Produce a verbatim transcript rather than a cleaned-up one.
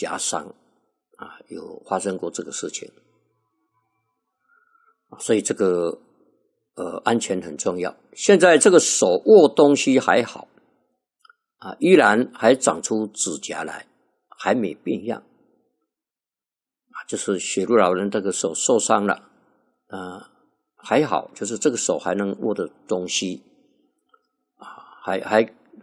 夹伤啊，有发生过这个事情，所以这个呃安全很重要。现在这个手握东西还好啊，依然还长出指甲来，还没变样啊，就是雪鹿老人这个手受伤了啊，还好，就是这个手还能握的东西啊，还还